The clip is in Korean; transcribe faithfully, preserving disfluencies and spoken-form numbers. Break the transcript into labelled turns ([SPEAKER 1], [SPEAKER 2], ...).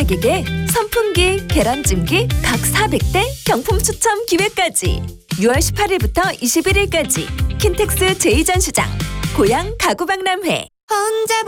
[SPEAKER 1] 고객에게 선풍기, 계란찜기 각 사백 대 경품 추첨 기회까지. 유월 십팔일부터 이십일일까지 킨텍스 제이 전시장 고양 가구박람회.
[SPEAKER 2] 언제